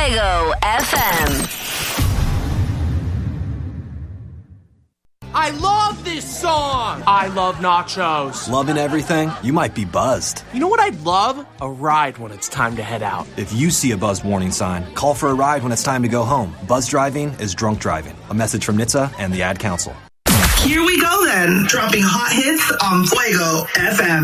Fuego FM. I love this song! I love nachos. Loving everything? You might be buzzed. You know what I'd love? A ride when it's time to head out. If you see a buzz warning sign, call for a ride when it's time to go home. Buzz driving is drunk driving. A message from NHTSA and the Ad Council. Here we go then, dropping hot hits on Fuego FM.